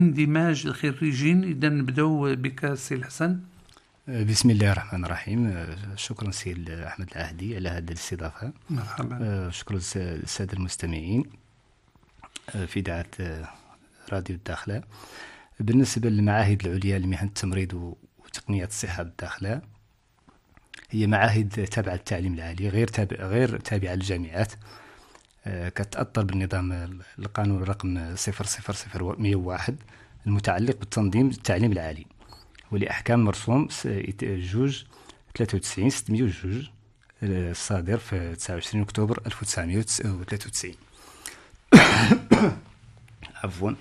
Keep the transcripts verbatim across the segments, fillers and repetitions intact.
اندماج الخريجين. إذا نبداو بك سي الحسن. بسم الله الرحمن الرحيم. شكرا سي أحمد العهدي على هذه الاستضافة. مرحبا. شكرا للسادة المستمعين في إذاعة راديو الداخلة. بالنسبة للمعاهد العليا لمهن التمريض وتقنيات الصحة بالداخلة، هي معاهد تابعة للتعليم العالي، غير تابع غير تابعة للجامعات، كتأثر بالنظام القانون رقم صفر صفر صفر مئة وواحد المتعلق بالتنظيم التعليم العالي، ولأحكام مرسوم جوج ثلاثة وتسعين ستمئة وجوج الصادر في تسعة وعشرين أكتوبر ألف وتسعمئة وثلاثة وتسعين. عفوا.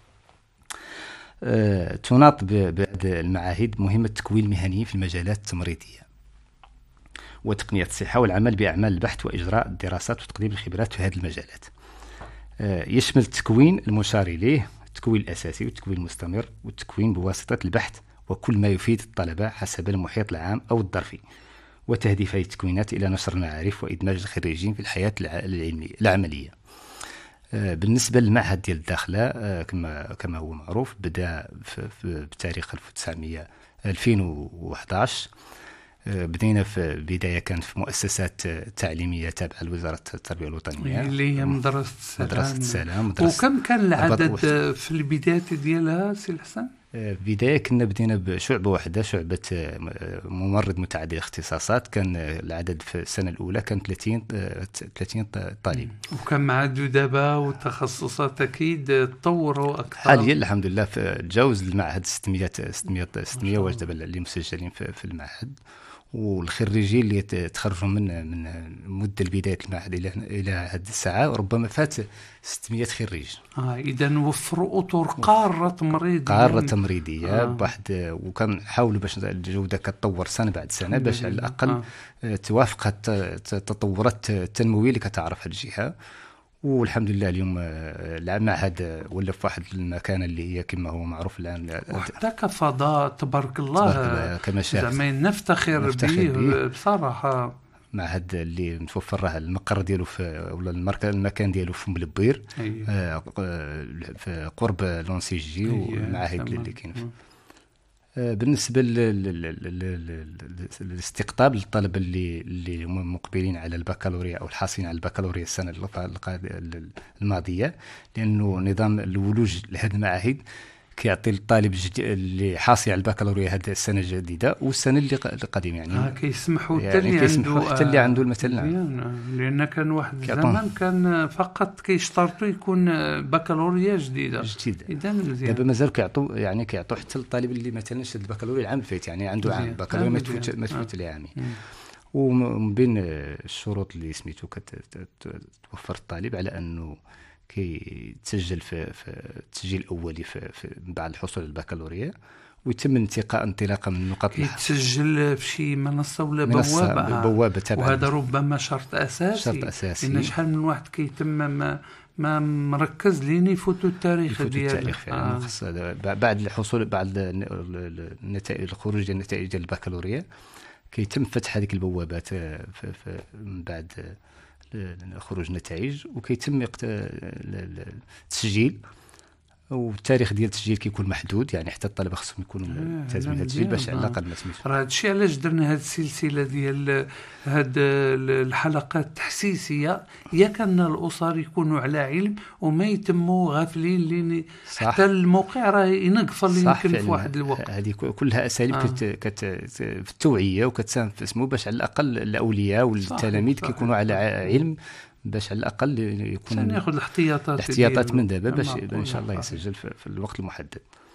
أه تناط بهذه المعاهد مهمة التكوين المهني في المجالات التمريضية وتقنية الصحة والعمل بأعمال البحث وإجراء الدراسات وتقديم الخبرات في هذه المجالات. أه يشمل التكوين المشار إليه، التكوين الأساسي والتكوين المستمر والتكوين بواسطة البحث وكل ما يفيد الطلبة حسب المحيط العام أو الظرفي، وتهديف هذه التكوينات إلى نشر المعارف وإدماج الخريجين في الحياة العلمية العملية. بالنسبة للمعهد ديال الداخلة كما كما هو معروف، بدأ بتاريخ ألف وتسعمئة ألفين وأحد عشر. بدينا في بداية كانت في مؤسسات تعليمية تابعة لوزارة التربية الوطنية اللي هي مدرسة السلام. مدرسة السلام مدرسة وكم كان العدد في البداية ديالها سي الحسن؟ بداية كنا بدينا بشعبة واحدة، شعبة ممرض متعدد الاختصاصات. كان العدد في السنة الأولى كان ثلاثين ثلاثين طالب. وكم عادوا دابا والتخصصات أكيد تطوروا أكثر حاليا الحمد لله. تجاوز المعهد ستمئة ستمئة ستمئة واش دابا اللي مسجلين في المعهد، والخريجين اللي تخرجوا من من مدة البداية المعهد إلى إلى هذه الساعة ربما فات ستمئة خريج. آه إذا وفروا أطر قارة تمريضية قارة تمريضية آه. بواحد، وكنحاولوا باش الجودة كتطور سنة بعد سنة باش على الأقل آه. توافق التطورات التنموية اللي كتعرف هذه الجهة. والحمد لله اليوم المعهد ولا في واحد المكان اللي هي كما هو معروف الآن، وحتى كفضاء تبارك الله كما شاف زعما نفتخر, نفتخر به بصراحة. معهد اللي متوفر راه المقر ديالو في ولا المركز المكان ديالو في ملبير آه في قرب لونسيجي والمعاهد اللي كاين. بالنسبة للاستقطاب للطلبة اللي اللي هم مقبلين على البكالوريا أو الحاصلين على البكالوريا السنة الماضية، لأنه نظام الولوج لهذه المعاهد كيعطي للطالب اللي حاصل على البكالوريا هذه السنة الجديدة والسنة اللي القديمة يعني آه كيسمحوا يعني اللي كيسمحوا عنده حتى اللي عنده مثلا، لأن كان واحد الزمان كان فقط كيشترطوا يكون بكالوريا جديدة جديدة. إذا مزيان دابا مازال كيعطوا يعني كيعطوا حتى للطالب اللي مثلا شد البكالوريا العام الفايت، يعني عنده عام بكالوريا ما تفوت ما تفوت ليه عامي. ومن بين الشروط اللي سميتو كتوفر الطالب على أنه كيتسجل في, في التسجيل الأولي في, في بعد الحصول على البكالوريا، ويتم انتقاء انطلاقا من نقاط يتسجل في شي منصة ولا بوابة بوابة تابعة، وهذا ربما شرط أساسي. شرط أساسي إن شحال من واحد كيتم ما ما مركز لين يفوتوا التاريخ ديالو آه. بعد الحصول بعد النتائج الخروج ديال النتائج ديال البكالوريا كيتم فتح هذيك البوابات في, في من بعد خروج النتائج، وكيتم التسجيل، والتاريخ ديال التسجيل كيكون محدود، يعني حتى الطلبه خصهم يكونوا ملتزمين بهذا التسجيل باش على الاقل ما سميتو. راه هادشي علاش درنا هذه السلسله ديال هاد الحلقات التحسيسيه، يا كان الاسر يكونوا على علم وما يتموا غافلين لين حتى الموقع راه ينقفل يمكن في واحد الوقت. هذه كلها اساليب آه. كت كت في التوعيه وكتساهم في اسمه باش على الاقل الاولياء والتلاميذ كيكونوا على علم باش على الاقل يكون ياخذ الاحتياطات الاحتياطات من دابا باش ان شاء الله يسجل في, في الوقت المحدد.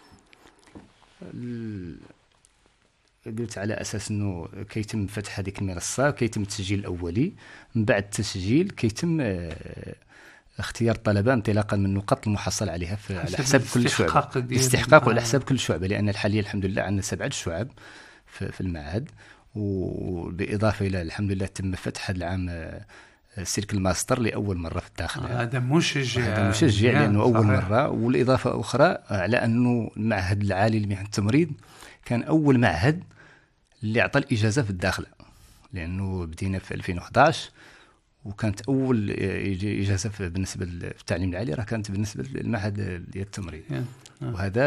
قلت على اساس انه كيتم فتح هذيك المنصه، كيتم التسجيل الاولي، من بعد التسجيل كيتم اختيار الطلبه انطلاقا من النقاط المحصل عليها في على حساب كل شعبه، الاستحقاق وعلى حساب كل شعبه، لان الحاليا الحمد لله عندنا سبعه شعب في, في المعهد، وبالاضافه الى الحمد لله تم فتح هذا العام سلك الماستر لأول مرة في الداخل. هذا مشجع، هذا مشجع لأنه أول صحيح. مرة. والإضافة أخرى على أنه المعهد العالي لمهن التمريض كان أول معهد اللي أعطى الإجازة في الداخل، لأنه بدينا في ألفين وأحد عشر وكانت اول اجازه بالنسبه للتعليم العالي راه كانت بالنسبه للمعهد ديال التمريض. وهذا